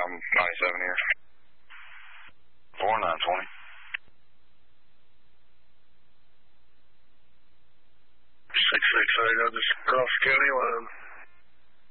I'm 97 here. 4920. 668, I just crossed county line.